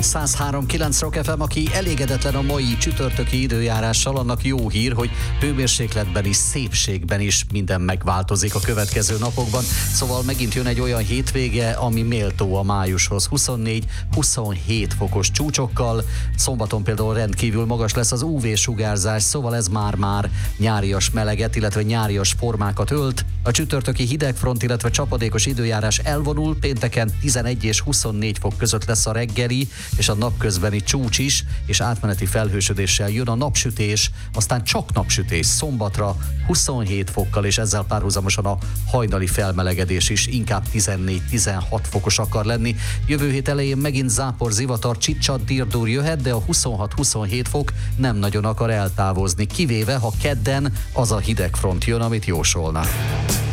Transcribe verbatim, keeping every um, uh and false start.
száz három kilenc Rock ef em, aki elégedetlen a mai csütörtöki időjárással, annak jó hír, hogy hőmérsékletben is, szépségben is minden megváltozik a következő napokban. Szóval megint jön egy olyan hétvége, ami méltó a májushoz. huszonnégy-huszonhét fokos csúcsokkal. Szombaton például rendkívül magas lesz az ú vé-sugárzás, szóval ez már-már nyárias meleget, illetve nyárias formákat ölt. A csütörtöki hidegfront, illetve csapadékos időjárás elvonul, pénteken tizenegy és huszonnégy fok között lesz a reggeli és a napközbeni csúcs is, és átmeneti felhősödéssel jön a napsütés, aztán csak napsütés szombatra huszonhét fokkal, és ezzel párhuzamosan a hajnali felmelegedés is inkább tizennégy-tizenhat fokos akar lenni. Jövő hét elején megint zápor, zivatar, csicsat, dirdur jöhet, de a huszonhat-huszonhét fok nem nagyon akar eltávozni, kivéve ha kedden az a hidegfront jön, amit jósolnak.